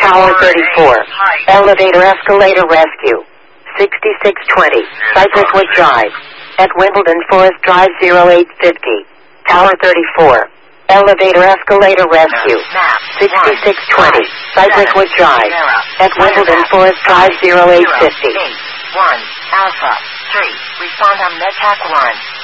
Tower 34. Elevator escalator rescue. 6620. Cypress Wood Drive. At Wimbledon Forest Drive 0850. Tower 34. Elevator escalator rescue. 6620. Cypress Wood Drive. At Wimbledon Forest Drive 0850. 1 Alpha 3. Respond on MedTech 1.